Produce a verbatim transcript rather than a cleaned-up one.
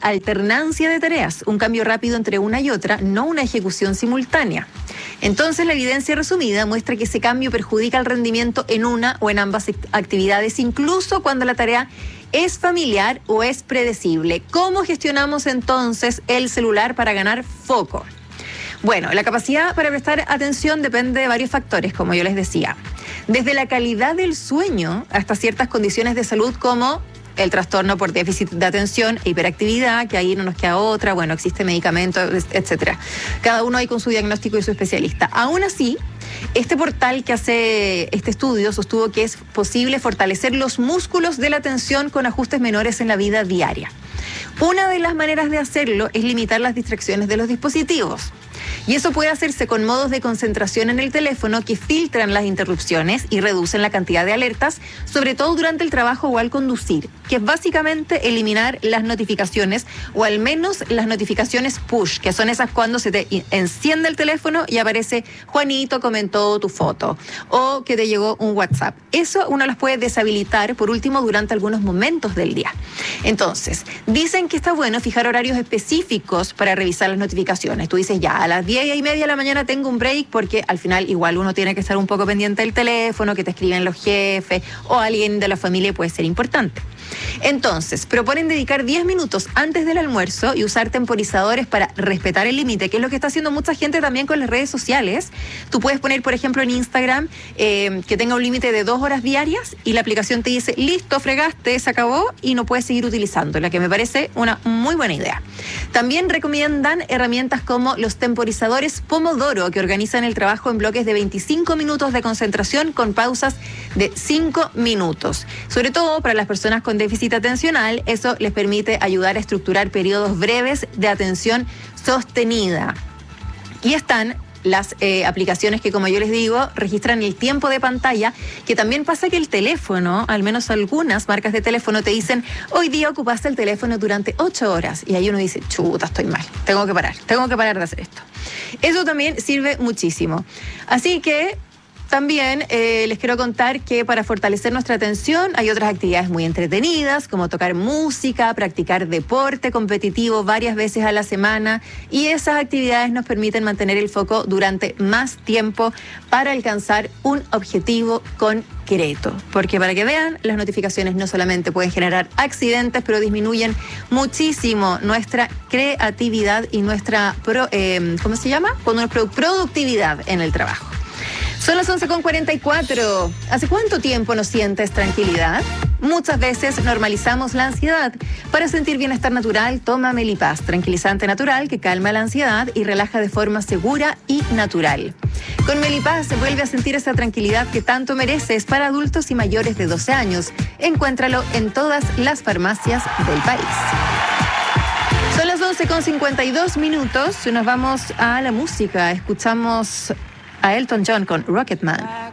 alternancia de tareas, un cambio rápido entre una y otra, no una ejecución simultánea. Entonces, la evidencia resumida muestra que ese cambio perjudica el rendimiento en una o en ambas actividades, incluso cuando la tarea es familiar o es predecible. ¿Cómo gestionamos entonces el celular para ganar foco? Bueno, la capacidad para prestar atención depende de varios factores, como yo les decía. Desde la calidad del sueño hasta ciertas condiciones de salud como el trastorno por déficit de atención e hiperactividad, que ahí no nos queda otra, bueno, existe medicamento, etcétera. Cada uno ahí con su diagnóstico y su especialista. Aún así, este portal que hace este estudio sostuvo que es posible fortalecer los músculos de la atención con ajustes menores en la vida diaria. Una de las maneras de hacerlo es limitar las distracciones de los dispositivos. Y eso puede hacerse con modos de concentración en el teléfono que filtran las interrupciones y reducen la cantidad de alertas, sobre todo durante el trabajo o al conducir, que es básicamente eliminar las notificaciones o al menos las notificaciones push, que son esas cuando se te enciende el teléfono y aparece Juanito comentó tu foto o que te llegó un WhatsApp. Eso uno las puede deshabilitar por último durante algunos momentos del día. Entonces, dicen que está bueno fijar horarios específicos para revisar las notificaciones. Tú dices ya, a las diez y media de la mañana tengo un break porque al final igual uno tiene que estar un poco pendiente del teléfono, que te escriben los jefes o alguien de la familia puede ser importante. Entonces, proponen dedicar diez minutos antes del almuerzo y usar temporizadores para respetar el límite, que es lo que está haciendo mucha gente también con las redes sociales. Tú puedes poner, por ejemplo, en Instagram eh, que tenga un límite de dos horas diarias y la aplicación te dice, listo, fregaste, se acabó y no puedes seguir utilizándola, que me parece una muy buena idea. También recomiendan herramientas como los temporizadores Pomodoro, que organizan el trabajo en bloques de veinticinco minutos de concentración con pausas de cinco minutos. Sobre todo para las personas con déficit atencional, eso les permite ayudar a estructurar periodos breves de atención sostenida. Y están las eh, aplicaciones que, como yo les digo, registran el tiempo de pantalla, que también pasa que el teléfono, al menos algunas marcas de teléfono te dicen, hoy día ocupaste el teléfono durante ocho horas, y ahí uno dice, chuta, estoy mal, tengo que parar, tengo que parar de hacer esto. Eso también sirve muchísimo. Así que también eh, les quiero contar que para fortalecer nuestra atención hay otras actividades muy entretenidas, como tocar música, practicar deporte competitivo varias veces a la semana, y esas actividades nos permiten mantener el foco durante más tiempo para alcanzar un objetivo concreto. Porque para que vean, las notificaciones no solamente pueden generar accidentes, pero disminuyen muchísimo nuestra creatividad y nuestra, pro, eh, ¿cómo se llama? Productividad en el trabajo. Son las once con cuarenta y cuatro. ¿Hace cuánto tiempo no sientes tranquilidad? Muchas veces normalizamos la ansiedad. Para sentir bienestar natural, toma Melipaz, tranquilizante natural que calma la ansiedad y relaja de forma segura y natural. Con Melipaz se vuelve a sentir esa tranquilidad que tanto mereces para adultos y mayores de doce años. Encuéntralo en todas las farmacias del país. Son las once con cincuenta y dos minutos. Nos vamos a la música. Escuchamos a Elton John con Rocketman.